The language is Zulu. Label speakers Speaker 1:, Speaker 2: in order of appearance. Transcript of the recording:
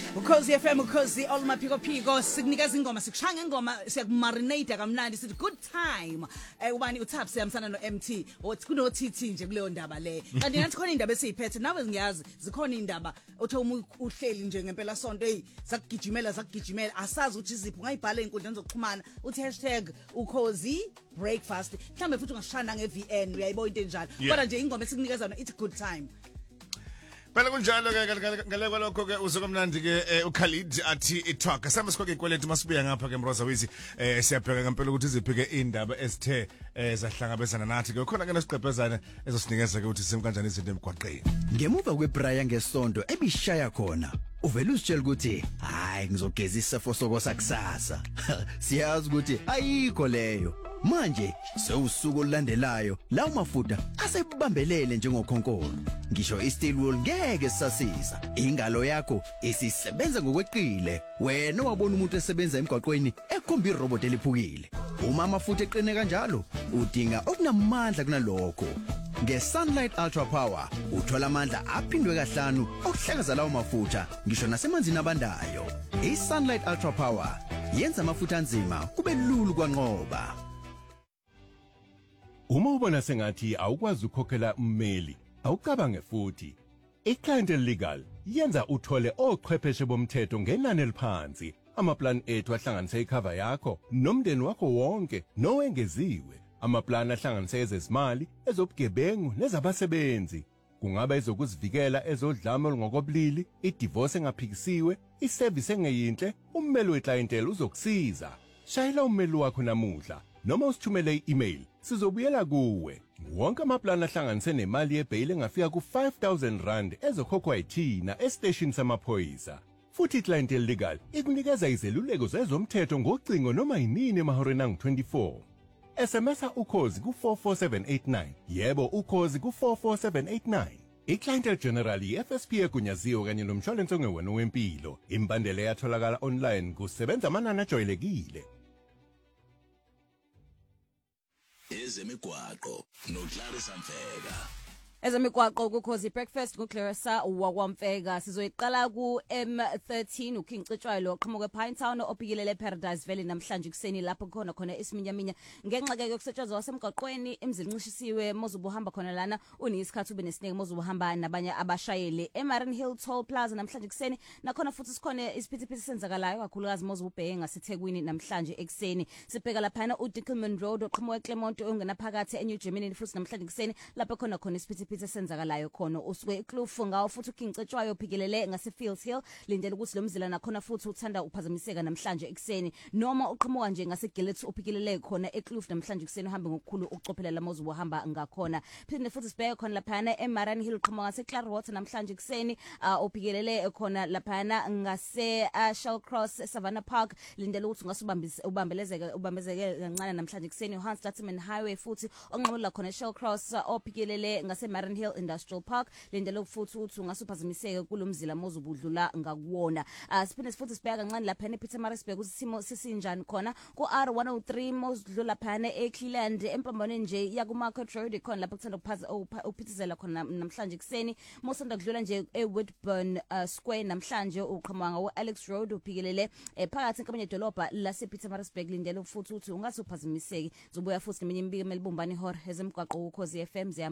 Speaker 1: Ukhozi FM ukhozi all maphiko sikunikeza ingoma sikushanga ingoma siyakumarinate kamnandi sithi good time ubani uThaps siyamsana noMT kuno TT nje kuleyo ndaba le kanti nathi khona indaba esiziphethe nawe ngiyazi zikhona indaba othe uhleli nje ngempela sonto zakugijimela asazi ukuthi izipho ngayibhala inkundla zokuxhumana uthi #ukhozi breakfast mhlambe futhi ungashana ngeVN uyayibona into enjalo kodwa nje ingoma esikunikeza yona it's good time.
Speaker 2: Phela kunjalo ke ngale kwalokho ke uzokamnandi ke uKhalid athi itwaka sami sikho ke kweletu masibuya ngapha ke Mroza Wizi siyabheka ngempela ukuthi iziphike indaba ezithe zahlangabezana nathi ke khona ke nesiqephezana ezosinikeza ke ukuthi sime kanjani izinto emgwaqeni
Speaker 3: ngemuva kwebraya ngesonto ebishaya khona uvela usitshela ukuthi hayi ngizogeza isefo sokosa kusasa siyazi ukuthi ayikho leyo manje sewusuku olulandelayo lawo mafuta asebambelele njengokhonkolo ngisho isteel wool ngeke sasisa ingalo yakho isisebenza ngokweqile wena wabona umuntu esebenza emgwaqweni ekhomba irobot eliphukile uma amafuta eqine kanjalo udinga okunamandla kunalokho ngeSunlight Ultra Power uthola amandla aphindwe kahlanu okuhlakaza lawo mafutha ngisho nasemanzini abandayo iSunlight Ultra Power yenza amafutha anzima kube lulu kwanqoba.
Speaker 4: Uma ubona sengathi awukwazi ukukhokhela ummeli awucabange futhi iClient Legal yenza uthole ochwepheshe bomthetho ngenani eliphansi amaplan ethu ahlanganise icover yakho nomndeni wakho wonke nowengeziwe amaplan ahlanganise ezezimali ezobugebengu nezabasebenzi kungaba ezokuzivikela ezodlame olungokobulili idivorce engaphikisiwe iservice engeyinhle ummeli weclientele uzokusiza shayela ummeli wakho namuhla noma usithumele i-email sizobuyela kuwe wonke amaplan ahlanganise nemali yebail engafika ku R5,000 ezokhokhwa yithina estation samaphoyisa futhi iClient Legal ikunikeza izeluleko zezomthetho ngocingo noma yinini emahoreni angu-24 SMS ukhozi ku44789 yebo ukhozi ku44789 iClient General FSP egunyaziwe kanye nomshwalense ongewena wempilo imbandela yatholakala online kusebenza amanani ajwayelekile.
Speaker 5: Ezemigwaqo noClarissa Mfeka.
Speaker 6: Ezemigwaqo kuKhozi breakfast nguClarissa wakwamfeka sizoyiqala ku M13 uKing Cetshwayo oqhamuke ePinetown opikilele eParadise Valley namhlanje kuseni lapho khona isiminyaminya ngenxa ke yokusetshenzwa wasemgwaqweni emzilinqishisiwe mozubuhamba khona lana unisikhathi ube nesineke mozubuhamba nabanye abashayeli eMarine Hill Toll Plaza namhlanje kuseni nakhona futhi sikhona isiphithiphithi senzakalayo kakhulukazi mozububheke ngaseThekwini namhlanje ekseni sibheka lapha uDickelman Road oqhamuke eClermont ongena phakathi eNew Germany futhi namhlanje kuseni lapho khona isiphithiphithi senzakalayo khona usuke eKloof ngawo futhi uKing Cetshwayo ophikelele ngaseFields Hill lindele ukuthi lo mzila nakhona futhi uthanda uphazamiseka namhlanje ekseni noma uqhamuka nje ngaseGillets uphikelele khona eKloof namhlanje kuseni uhambe ngokukhulu ukucophelela mozu uhamba ngakhona phinde futhi sibheke khona lapha eMarine Hill uqhamuka ngaseClarwater namhlanje kuseni ophikelele khona lapha ngase Shellcross Savannah Park lindele ukuthi ubambezeke kancane namhlanje kuseni uHans Statman Highway futhi onqamula khona Shellcross ophikelele ngase Marine Hill Industrial Park lendele futhi uthi ungasuphazamiseke kulomzila mozubudlula ngakuwona siphinde futhi sibheka kancane lapha ePietermaritzburg usimo sisinjani khona ku R103 mozudlula phana eCleland empambano nje yaku Market Road khona lapho kuthanda uphithizela khona namhlanje kuseni mosanda kudlula nje eWoodburn Square namhlanje uqhamuka ngawo Alex Road uphikelele phakathi enkabanye edolobha lasePietermaritzburg lindele futhi uthi ungasuphazamiseki zobuya futhi neminye imbiko emelibumbani ihora ezemgwaqo uKhozi FM